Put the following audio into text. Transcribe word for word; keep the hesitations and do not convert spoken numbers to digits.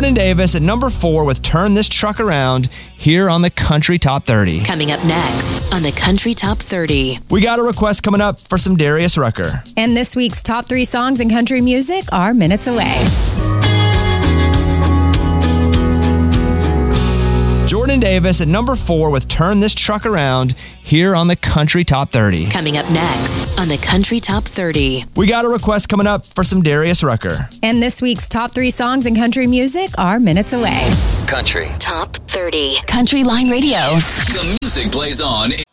Jordan Davis at number four with Turn This Truck Around here on the Country Top thirty. Coming up next on the Country Top thirty. We got a request coming up for some Darius Rucker. And this week's top three songs in country music are minutes away. Jordan Davis at number four with Turn This Truck Around here on the Country Top thirty. Coming up next on the Country Top thirty. We got a request coming up for some Darius Rucker. And this week's top three songs in country music are minutes away. Country Top thirty. Country Line Radio. The music plays on